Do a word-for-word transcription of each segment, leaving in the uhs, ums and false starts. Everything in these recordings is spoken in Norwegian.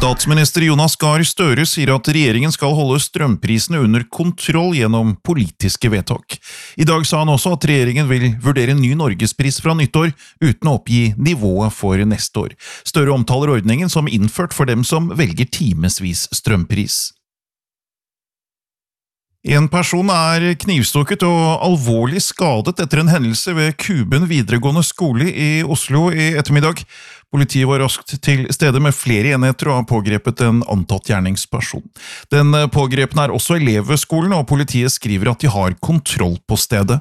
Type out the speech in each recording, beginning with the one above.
Statsminister Jonas Gahr Støre sier at regjeringen skal holde strømprisene under kontroll gjennom politiske vedtak. I dag sa han også at regjeringen vil vurdere en ny norgespris fra nyttår, uten å oppgi nivået for neste år. Støre omtaler ordningen som innført for dem som velger timesvis strømpris. En person er knivstukket og alvorlig skadet etter en hendelse ved Kuben videregående skole i Oslo i ettermiddag. Politiet var raskt til stede med flere enheter og har pågrepet en antatt gjerningsperson. Den pågrepne er også elev ved skolen, og politiet skriver at de har kontroll på stedet.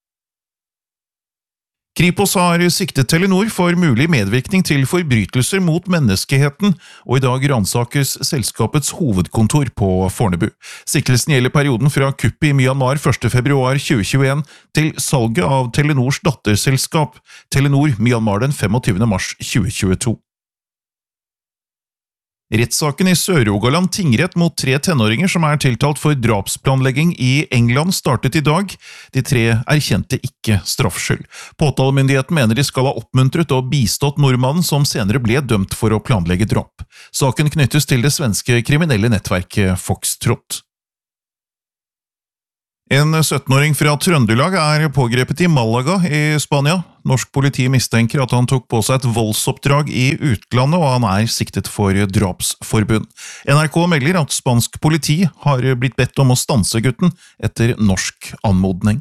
Kripos har siktet Telenor for mulig medvirkning til forbrytelser mot menneskeheten, og i dag ransakes selskapets hovedkontor på Fornebu. Siktelsen gjelder perioden fra kuppet i Myanmar første februar tjue tjueen til salget av Telenors datterselskap, Telenor Myanmar den femogtyvende mars tjue tjueto. Rettssaken i Sør-Rogaland tingrett mot tre tenåringer som er tiltalt for drapsplanlegging i England startet i dag. De tre erkjente ikke straffskyld. Påtalemyndigheten mener de skal ha oppmuntret og bistått nordmannen som senere ble dømt for å planlegge drap. Saken knyttes til det svenske kriminelle nettverket Foxtrot. En syttenåring fra Trøndelag er pågrepet i Malaga i Spania. Norsk politi mistenker at han tok på seg et voldsoppdrag i utlandet, og han er siktet for drapsforbund. N R K melder at spansk politi har blitt bedt om å stanse gutten etter norsk anmodning.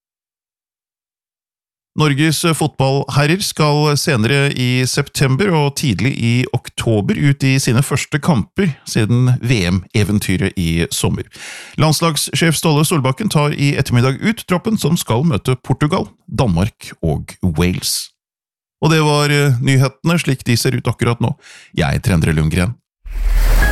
Norges fotballherrer skal senere i september og tidlig i oktober ut i sine første kamper siden V M-eventyret i sommer. Landslagssjef Ståle Solbakken tar i ettermiddag ut troppen som skal møte Portugal, Danmark og Wales. Og det var nyhetene slik de ser ut akkurat nå. Jeg er Endre Lundgren.